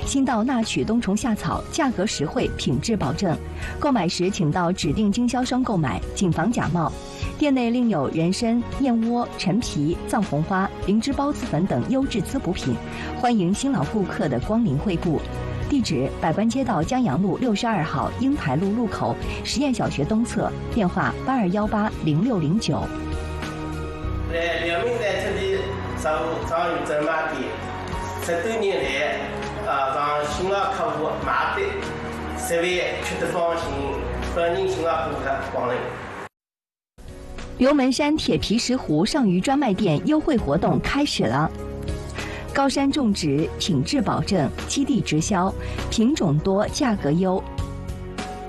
新稻纳曲冬虫夏草，价格实惠，品质保证。购买时请到指定经销商购买，谨防假冒。店内另有人参、燕窝、陈皮、藏红花、灵芝孢子粉等优质滋补品，欢迎新老顾客的光临惠顾。地址：百官街道江阳路62号英台路路口实验小学东侧，电话82180609。 两名在这里上有专卖店，10多年来，让新老客户买的食饭吃得放心，欢迎新老顾客光临。 刘门山铁皮石斛上虞专卖店优惠活动开始了。高山种植，品质保证，基地直销，品种多，价格优，